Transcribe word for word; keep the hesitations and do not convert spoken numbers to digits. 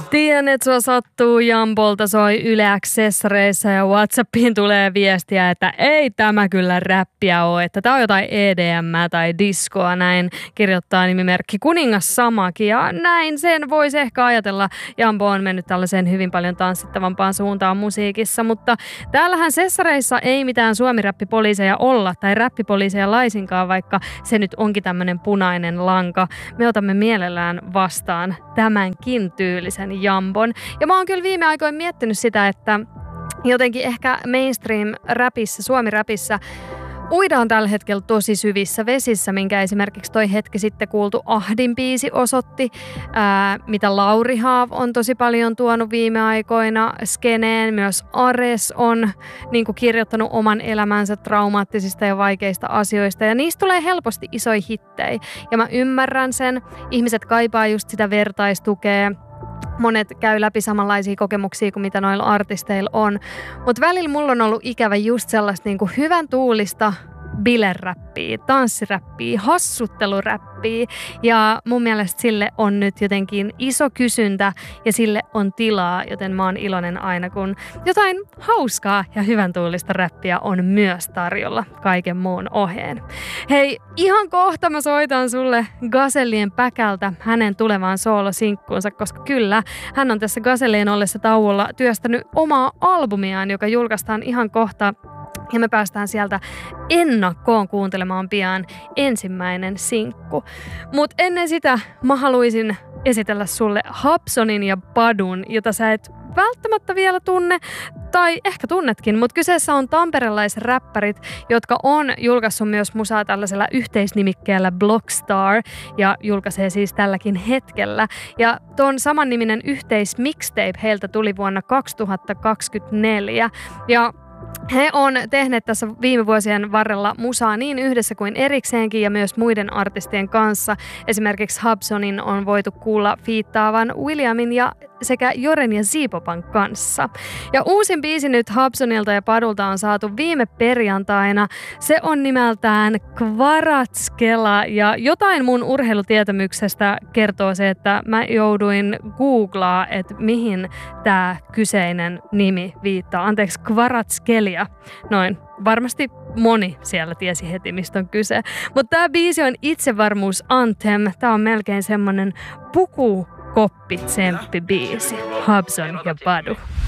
Tiedän, että sua sattuu, Jambolta soi Yle Accessoreissa ja WhatsAppiin tulee viestiä, että ei tämä kyllä räppiä ole, että tämä on jotain E D M tai diskoa, näin kirjoittaa nimimerkki Kuningas Samaki ja näin sen voisi ehkä ajatella. Jambo on mennyt tällaiseen hyvin paljon tanssittavampaan suuntaan musiikissa, mutta täällähän Sessareissa ei mitään suomiräppipoliiseja olla tai räppipoliiseja laisinkaan, vaikka se nyt onkin tämmöinen punainen lanka. Me otamme mielellään vastaan tämänkin tyylisen Jambon. Ja mä oon kyllä viime aikoina miettinyt sitä, että jotenkin ehkä mainstream-räpissä, suomi-räpissä uidaan tällä hetkellä tosi syvissä vesissä, minkä esimerkiksi toi hetki sitten kuultu Ahdin biisi osoitti, ää, mitä Lauri Haav on tosi paljon tuonut viime aikoina skeneen. Myös Ares on niin kuin kirjoittanut oman elämänsä traumaattisista ja vaikeista asioista, ja niistä tulee helposti isoja hittejä. Ja mä ymmärrän sen, ihmiset kaipaa just sitä vertaistukea. Monet käy läpi samanlaisia kokemuksia kuin mitä noilla artisteilla on. Mutta välillä mulla on ollut ikävä just sellaista niinku hyvän tuulista bileräppiä, tanssiräppiä, hassutteluräppiä. Ja mun mielestä sille on nyt jotenkin iso kysyntä ja sille on tilaa, joten mä oon iloinen aina, kun jotain hauskaa ja hyvän tuulista räppiä on myös tarjolla kaiken muun oheen. Hei, ihan kohta mä soitan sulle Gazellien Päkältä hänen tulevaan soolosinkkuunsa, koska kyllä, hän on tässä Gazellien ollessa tauolla työstänyt omaa albumiaan, joka julkaistaan ihan kohta. Ja me päästään sieltä ennakkoon kuuntelemaan pian ensimmäinen sinkku. Mutta ennen sitä mä haluaisin esitellä sulle Hapsonin ja Badun, jota sä et välttämättä vielä tunne, tai ehkä tunnetkin, mutta kyseessä on tamperelaisräppärit, jotka on julkaissut myös musaa tällaisella yhteisnimikkeellä Blockstar, ja julkaisee siis tälläkin hetkellä. Ja ton samanniminen yhteismixtape heiltä tuli vuonna kaksituhattakaksikymmentäneljä, ja he on tehneet tässä viime vuosien varrella musaa niin yhdessä kuin erikseenkin ja myös muiden artistien kanssa. Esimerkiksi Hapsonin on voitu kuulla fiittaavan Williamin ja sekä Joren ja Zipopan kanssa. Ja uusin biisi nyt Hapsonilta ja Padulta on saatu viime perjantaina. Se on nimeltään Kvaratskela ja jotain mun urheilutietämyksestä kertoo se, että mä jouduin googlaa, että mihin tämä kyseinen nimi viittaa. Anteeksi, Kvaratskelia. Noin. Varmasti moni siellä tiesi heti, mistä on kyse. Mutta tämä biisi on itsevarmuus anthem. Tämä on melkein semmonen puku koppi tsemppi biisi. Hapson ja Badu.